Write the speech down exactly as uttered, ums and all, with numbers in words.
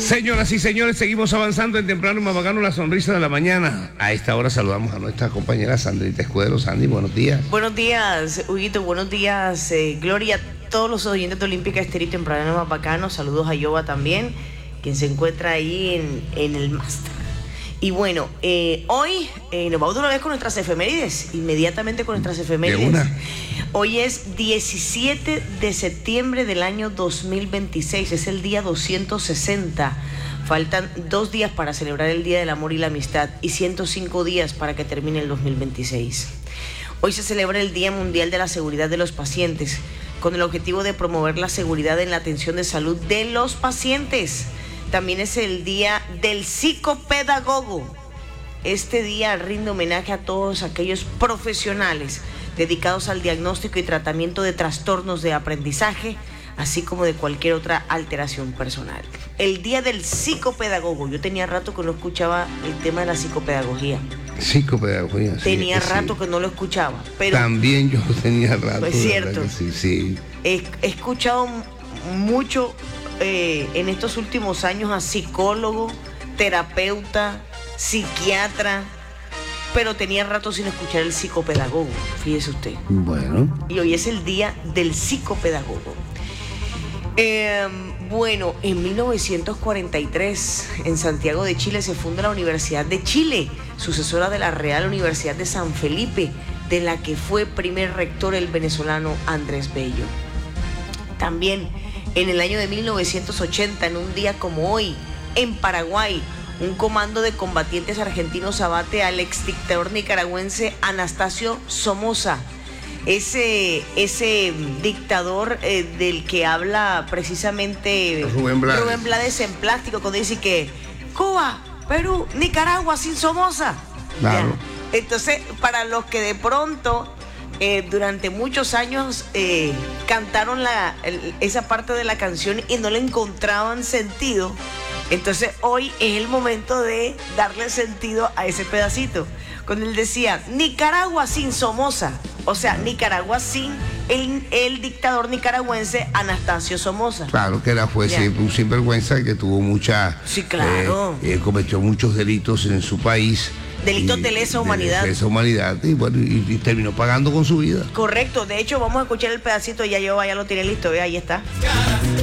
Señoras y señores, seguimos avanzando en Temprano y Mapacano, la sonrisa de la mañana. A esta hora saludamos a nuestra compañera Sandrita Escudero. Sandy, buenos días. Buenos días, Huguito, buenos días, eh, Gloria, todos los oyentes de Olímpica Estéreo y Temprano y Mapacano. Saludos a Yoba también, quien se encuentra ahí en, en el máster. Y bueno, eh, hoy eh, nos vamos de una vez con nuestras efemérides, inmediatamente con nuestras efemérides. De una. Hoy es diecisiete de septiembre del año dos mil veintiséis, es el día doscientos sesenta. Faltan dos días para celebrar el Día del Amor y la Amistad y ciento cinco días para que termine el dos mil veintiséis. Hoy se celebra el Día Mundial de la Seguridad de los Pacientes, con el objetivo de promover la seguridad en la atención de salud de los pacientes. También es el Día del Psicopedagogo. Este día rinde homenaje a todos aquellos profesionales dedicados al diagnóstico y tratamiento de trastornos de aprendizaje, así como de cualquier otra alteración personal. El Día del Psicopedagogo. Yo tenía rato que no escuchaba el tema de la psicopedagogía. Psicopedagogía. Tenía sí, rato sí. que no lo escuchaba. Pero también yo tenía rato. es cierto. Sí, sí. He, he escuchado mucho eh, en estos últimos años a psicólogo, terapeuta, psiquiatra, pero tenía rato sin escuchar el psicopedagogo, fíjese usted. Bueno. Y hoy es el Día del Psicopedagogo. Eh, bueno, en mil novecientos cuarenta y tres, en Santiago de Chile, se funda la Universidad de Chile, sucesora de la Real Universidad de San Felipe, de la que fue primer rector el venezolano Andrés Bello. También en el año de mil novecientos ochenta, en un día como hoy, en Paraguay, un comando de combatientes argentinos abate al exdictador nicaragüense Anastasio Somoza. Ese, ese dictador eh, del que habla precisamente Rubén Blades. Rubén Blades en Plástico, cuando dice que Cuba, Perú, Nicaragua sin Somoza. Claro. Ya. Entonces, para los que de pronto eh, durante muchos años eh, cantaron la, el, esa parte de la canción y no le encontraban sentido, entonces hoy es el momento de darle sentido a ese pedacito. Cuando él decía Nicaragua sin Somoza, o sea, Nicaragua sin el, el dictador nicaragüense Anastasio Somoza. Claro que era fue siempre un sinvergüenza que tuvo mucha... Sí, claro. Eh, eh, cometió muchos delitos en su país. Delitos de lesa humanidad. De lesa humanidad, y bueno, y, y terminó pagando con su vida. Correcto, de hecho vamos a escuchar el pedacito, ya yo ya lo tiene listo, ve, ahí está.